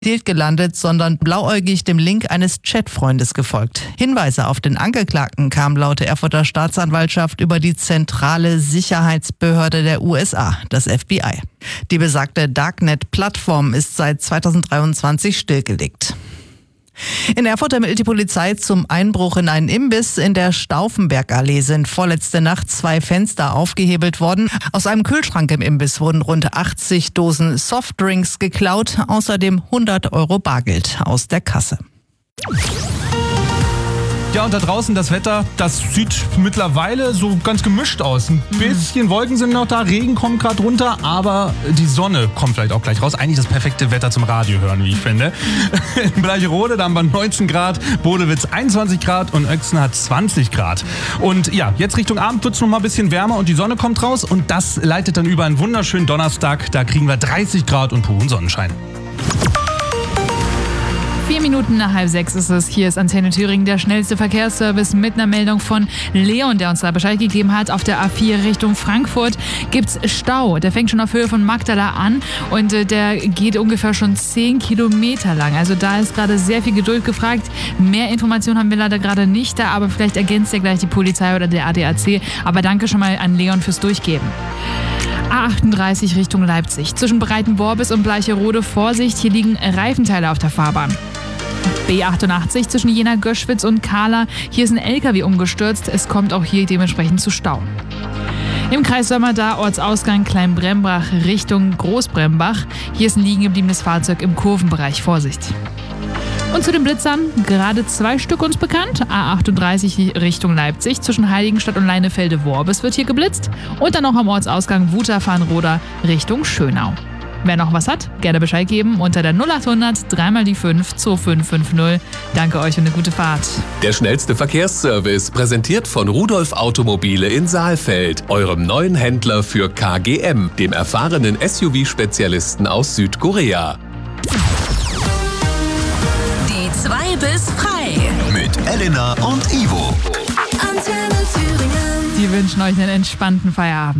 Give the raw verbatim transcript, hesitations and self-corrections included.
gelandet, sondern blauäugig dem Link eines Chatfreundes gefolgt. Hinweise auf den Angeklagten kamen laut der Erfurter Staatsanwaltschaft über die zentrale Sicherheitsbehörde der U S A, das F B I. Die besagte Darknet-Plattform ist seit zweitausenddreiundzwanzig stillgelegt. In Erfurt ermittelt die Polizei zum Einbruch in einen Imbiss. In der Stauffenbergallee sind vorletzte Nacht zwei Fenster aufgehebelt worden. Aus einem Kühlschrank im Imbiss wurden rund achtzig Dosen Softdrinks geklaut, außerdem hundert Euro Bargeld aus der Kasse. Ja, und da draußen das Wetter, das sieht mittlerweile so ganz gemischt aus. Ein bisschen Wolken sind noch da, Regen kommt gerade runter, aber die Sonne kommt vielleicht auch gleich raus. Eigentlich das perfekte Wetter zum Radio hören, wie ich finde. In Bleicherode, da haben wir neunzehn Grad, Bodewitz einundzwanzig Grad und Öxen hat zwanzig Grad. Und ja, jetzt Richtung Abend wird es noch mal ein bisschen wärmer und die Sonne kommt raus und das leitet dann über einen wunderschönen Donnerstag. Da kriegen wir dreißig Grad und puren Sonnenschein. Vier Minuten nach halb sechs ist es. Hier ist Antenne Thüringen, der schnellste Verkehrsservice mit einer Meldung von Leon, der uns da Bescheid gegeben hat. Auf der A vier Richtung Frankfurt gibt's Stau. Der fängt schon auf Höhe von Magdala an und äh, der geht ungefähr schon zehn Kilometer lang. Also da ist gerade sehr viel Geduld gefragt. Mehr Informationen haben wir leider gerade nicht da, aber vielleicht ergänzt ja gleich die Polizei oder der A D A C. Aber danke schon mal an Leon fürs Durchgeben. A achtunddreißig Richtung Leipzig. Zwischen Breitenworbis und Bleicherode Vorsicht, hier liegen Reifenteile auf der Fahrbahn. B achtundachtzig zwischen Jena-Göschwitz und Kahla. Hier ist ein L K W umgestürzt. Es kommt auch hier dementsprechend zu Stau. Im Kreis Sömmerda, Ortsausgang Kleinbrembach Richtung Großbrembach. Hier ist ein liegen gebliebenes Fahrzeug im Kurvenbereich. Vorsicht. Und zu den Blitzern, gerade zwei Stück uns bekannt. A achtunddreißig Richtung Leipzig, zwischen Heiligenstadt und Leinefelde-Worbis wird hier geblitzt. Und dann noch am Ortsausgang Wutachfahrenroda Richtung Schönau. Wer noch was hat, gerne Bescheid geben unter der null achthundert drei mal die fünf zwei fünf fünf null. Danke euch und eine gute Fahrt. Der schnellste Verkehrsservice, präsentiert von Rudolf Automobile in Saalfeld, eurem neuen Händler für K G M, dem erfahrenen S U V-Spezialisten aus Südkorea. Die zwei bis frei. Mit Elena und Ivo. Antenne Thüringen. Die wünschen euch einen entspannten Feierabend.